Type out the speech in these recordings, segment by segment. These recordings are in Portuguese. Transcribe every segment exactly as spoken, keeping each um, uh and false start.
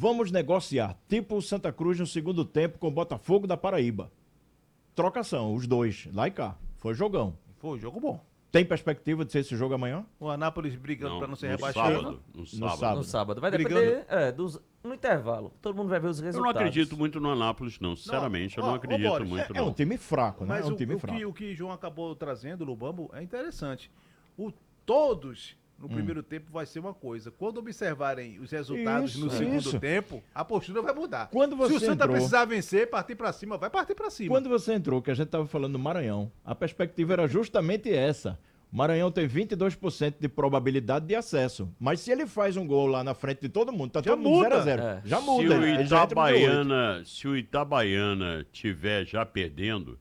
Vamos negociar, tipo o Santa Cruz no segundo tempo com o Botafogo da Paraíba. Trocação, os dois, lá e cá. Foi jogão. Foi um jogo bom. Tem perspectiva de ser esse jogo amanhã? O Anápolis brigando para não ser no rebaixado. sábado, no sábado. No sábado. No sábado. Vai Brigando. depender é, dos, no intervalo. Todo mundo vai ver os Eu resultados. não acredito muito no Anápolis, não. Sinceramente, Não, eu não ó, acredito ô, Boris, muito, É, é não. um time fraco, né? Mas é um o, time o fraco. que, o que João acabou trazendo, Lubambo, é interessante. O, todos, no Hum. primeiro tempo, vai ser uma coisa. Quando observarem os resultados Isso, no segundo isso. tempo, a postura vai mudar. Quando você Se o Santa entrou- precisar vencer, partir pra cima, vai partir pra cima. Quando você entrou, que a gente estava falando do Maranhão, a perspectiva era justamente essa. O Maranhão tem vinte e dois por cento de probabilidade de acesso. Mas se ele faz um gol lá na frente de todo mundo, tá Já todo mundo muda. zero a zero. É. Já Se muda. o ele já entra no G oito. Itabaiana, se o Itabaiana tiver já perdendo,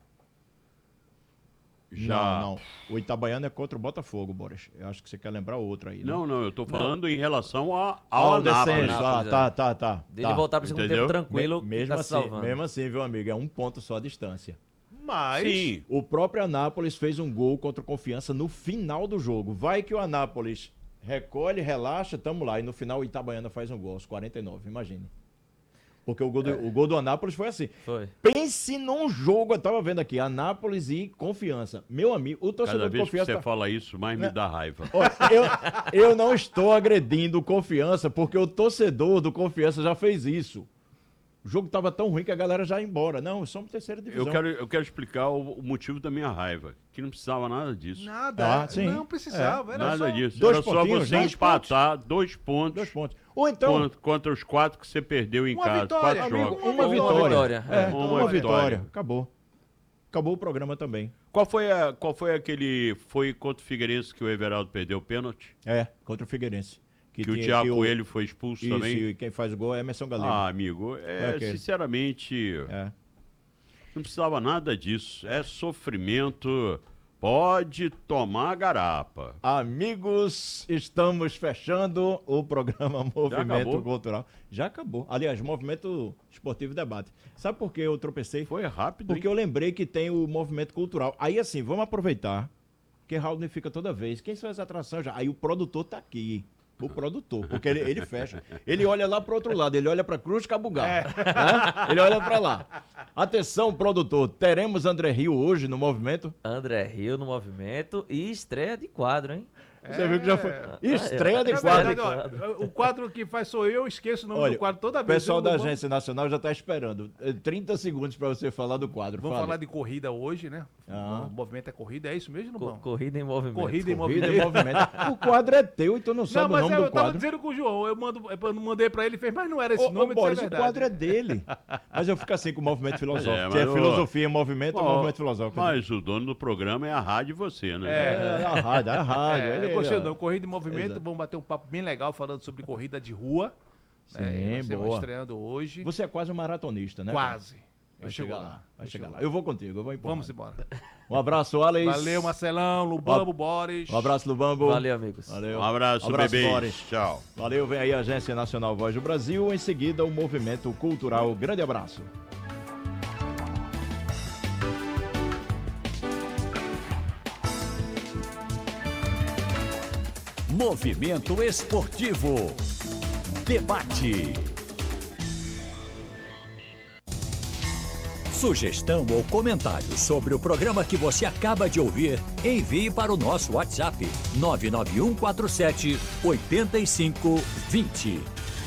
já... Não, não. O Itabaiana é contra o Botafogo, Boris. Eu acho que você quer lembrar outro aí. Né? Não, não, eu tô falando em relação a, ao Ao Anápolis. descenso. Ah, Anápolis, tá, é. tá, tá. Dele tá. voltar pro segundo Entendeu? tempo tranquilo, Me- que mesmo, tá se assim, salvando. mesmo assim, viu, amigo? É um ponto só a distância. Mas, Sim, O próprio Anápolis fez um gol contra o Confiança no final do jogo. Vai que o Anápolis recolhe, relaxa, tamo lá. E no final o Itabaiana faz um gol aos quarenta e nove, imagine. Porque o gol do, o gol do Anápolis foi assim. Foi. Pense num jogo, eu tava vendo aqui, Anápolis e Confiança. Meu amigo, o torcedor cada de vez que Confiança... você tá- fala isso, mais me dá raiva. Olha, eu, eu não estou agredindo o Confiança, porque o torcedor do Confiança já fez isso. O jogo tava tão ruim que a galera já ia embora. Não, somos terceira divisão. Eu quero, eu quero explicar o, o motivo da minha raiva, que não precisava nada disso. nada. Ah, sim. Não precisava. Era Nada só... disso. dois Era só pontinhos, você dois empatar dois pontos, Dois pontos. Ou então... contra, contra os quatro que você perdeu em Uma casa. vitória, quatro amigo, jogos. Uma, Uma vitória. vitória, É, é. uma, Uma vitória. vitória. Acabou. Acabou o programa também. Qual foi, a, qual foi aquele... Foi contra o Figueirense que o Everaldo perdeu o pênalti? É, contra o Figueirense. Que, o tinha- Thiago que Coelho foi expulso Isso, também? e quem faz o gol é Emerson Galego. Ah, amigo, é, É aquele. sinceramente, É. não precisava nada disso. É sofrimento. Pode tomar garapa. Amigos, estamos fechando o programa Movimento acabou? Cultural. Já acabou. Aliás, Movimento Esportivo Debate. Sabe por que eu tropecei? Foi rápido, Porque hein? eu lembrei que tem o Movimento Cultural. Aí assim, vamos aproveitar, que Raul não fica toda vez. Quem são as atrações já? Aí o produtor tá aqui. O produtor, porque ele, ele fecha. Ele olha lá pro outro lado, ele olha pra Cruz Cabugá. É. Né? Ele olha pra lá. Atenção, produtor, teremos André Rio hoje no Movimento? André Rio no movimento e estreia de quadro, hein? Você viu que já foi. Estreia de Na quadro. verdade, ó, o quadro que faz sou eu, eu esqueço o nome Olha, do quadro toda O vez. pessoal Eu da não vou- Agência Nacional já está esperando. Eh, trinta segundos para você falar do quadro. Vamos Fale. falar de corrida hoje, né? Ah. O movimento é corrida, é isso mesmo, Co- Lubão? corrida em movimento. Corrida em Corrida movimento. em movimento. O quadro é teu e tu não Não, sabe o mas nome é, do eu tava quadro. dizendo com o João, eu, mando, eu mandei pra ele e fez, mas não era esse Ô, nome, ô, Boris, isso é o verdade. quadro é dele. Mas eu fico assim com o movimento filosófico. É, que é mas o- filosofia em movimento ou Ó, movimento filosófico. Mas o dono do programa é a rádio e você, né? É, a rádio, a rádio. É, ele- eu gostei ele- do corrida em movimento, Exato. vamos bater um papo bem legal falando sobre corrida de rua. Sim, É, você vai boa. estreando hoje. Você é quase um maratonista, né? Quase. Vai Eu chego chegar lá. lá. Vai eu chegar chego lá. Eu vou contigo, eu vou empurrar. Vamos embora. Um abraço, Alex. Valeu, Marcelão, Lubambo, Boris. Um abraço, Lubambo. Valeu, amigos. Valeu. Um abraço, abraço bebês. Boris. Tchau. Valeu, vem aí a Agência Nacional Voz do Brasil, em seguida o Movimento Cultural. Grande abraço. Movimento Esportivo. Debate. Sugestão ou comentário sobre o programa que você acaba de ouvir, envie para o nosso WhatsApp nove nove um quatro sete oito cinco dois zero.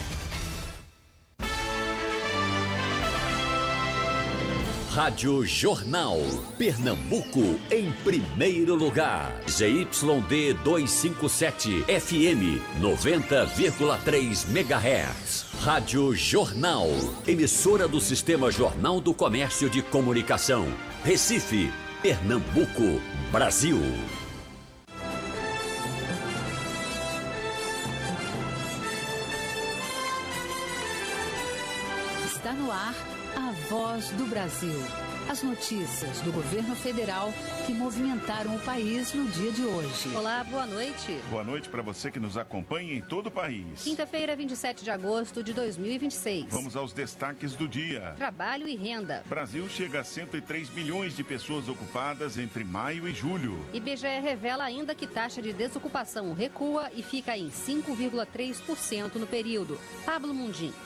Rádio Jornal. Pernambuco em primeiro lugar. Z Y D duzentos e cinquenta e sete, F M noventa vírgula três megahertz. Rádio Jornal. Emissora do Sistema Jornal do Comércio de Comunicação. Recife, Pernambuco, Brasil. Está no ar a Voz do Brasil. As notícias do governo federal que movimentaram o país no dia de hoje. Olá, boa noite. Boa noite para você que nos acompanha em todo o país. Quinta-feira, vinte e sete de agosto de dois mil e vinte e seis. Vamos aos destaques do dia. Trabalho e renda. Brasil chega a cento e três milhões de pessoas ocupadas entre maio e julho. I B G E revela ainda que taxa de desocupação recua e fica em cinco vírgula três por cento no período. Pablo Mundim.